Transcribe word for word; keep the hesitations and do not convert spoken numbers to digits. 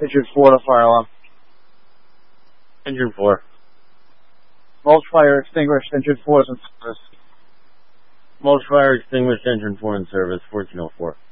Engine four, the fire alarm. Engine four. Mulch fire extinguished, engine four is in service. Mulch fire extinguished, engine four in service, fourteen oh four.